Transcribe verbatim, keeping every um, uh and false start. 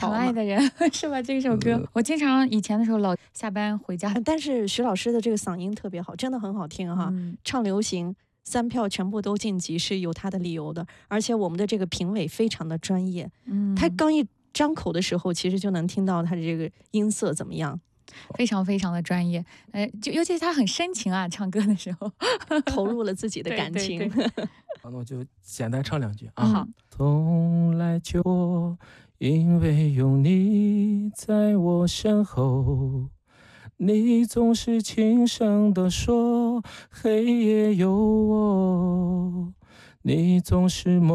疼爱的人是吧？这首歌、呃、我经常以前的时候老下班回家， 但是徐老师的这个嗓音特别好，真的很好听哈、嗯、唱流行三票全部都晋级是有他的理由的，而且我们的这个评委非常的专业，嗯，他刚一张口的时候其实就能听到他的这个音色怎么样， 非常非常的专业，呃，就尤其是他很深情啊，唱歌的时候投入了自己的感情。 对对对那我就简单唱两句啊。 好， 从来就因为有你在我身后，你总是轻声地说黑夜有我，你总是梦